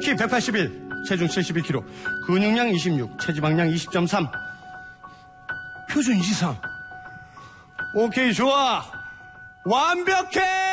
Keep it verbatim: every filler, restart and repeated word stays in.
키 백팔십일, 체중 칠십일 킬로그램, 근육량 이십육, 체지방량 이십 점 삼. 표준 이십삼. 오케이, 좋아. 완벽해!